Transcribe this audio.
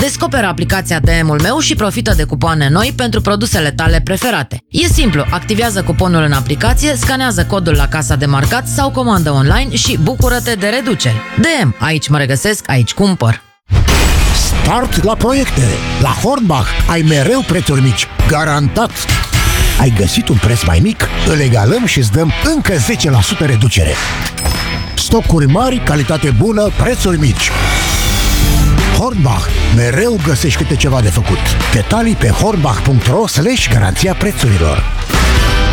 Descoperă aplicația DM-ul meu și profită de cupoane noi pentru produsele tale preferate. E simplu, activează cuponul în aplicație, scanează codul la casa de marcat sau comandă online și bucură-te de reduceri. DM, aici mă regăsesc, aici cumpăr. Start la proiecte! La Hornbach ai mereu prețuri mici, garantat! Ai găsit un preț mai mic? Îl egalăm și îți dăm încă 10% reducere. Stocuri mari, calitate bună, prețuri mici. Hornbach. Mereu găsești câte ceva de făcut. Detalii pe hornbach.ro/garanția prețurilor.